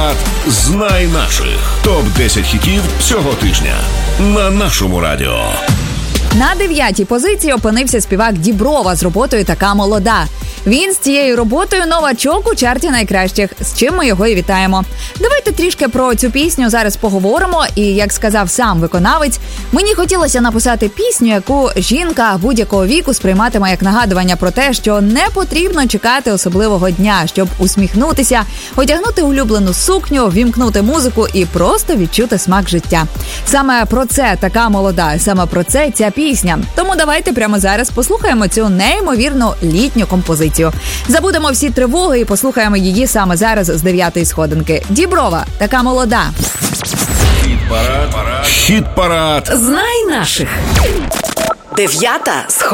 Знай наших. Топ-10 хітів цього тижня на нашому радіо. На 9-й позиції опинився співак Діброва з роботою «Така молода». Він з цією роботою новачок у чарті найкращих, з чим ми його і вітаємо. Давайте трішки про цю пісню зараз поговоримо. І, як сказав сам виконавець, мені хотілося написати пісню, яку жінка будь-якого віку сприйматиме як нагадування про те, що не потрібно чекати особливого дня, щоб усміхнутися, одягнути улюблену сукню, вімкнути музику і просто відчути смак життя. Саме про це «Така молода», саме про це ця пісня. Тому давайте прямо зараз послухаємо цю неймовірну літню композицію. Забудемо всі тривоги і послухаємо її саме зараз з 9-ї сходинки. Діброва, «Така молода». Хіт-парад. Знай наших. 9-та сходинка.